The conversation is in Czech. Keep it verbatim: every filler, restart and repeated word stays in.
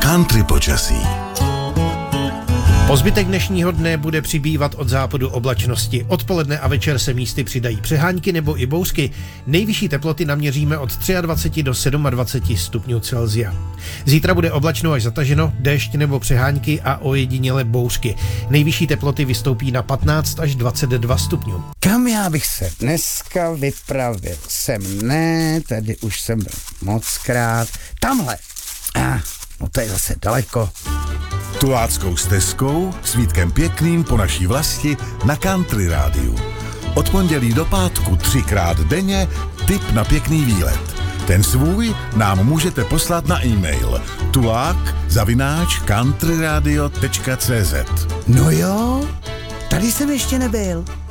country počasí. Po zbytek dnešního dne bude přibývat od západu oblačnosti. Odpoledne a večer se místy přidají přehánky nebo i bouřky. Nejvyšší teploty naměříme od dvacet tři do dvacet sedm stupňů Celsia. Zítra bude oblačno až zataženo, déšť nebo přehánky a ojediněle bouřky. Nejvyšší teploty vystoupí na patnáct až dvacet dva stupňů. Kam já bych se dneska vypravil? Sem ne, tady už jsem byl mockrát. Tamhle. Ah, no to je zase daleko. Tuláckou stezkou s Vítkem Pěkným po naší vlasti na Country rádiu. Od pondělí do pátku třikrát denně tip na pěkný výlet. Ten svůj nám můžete poslat na e-mail tulák zavináč countryradio tečka cz. No jo, tady jsem ještě nebyl.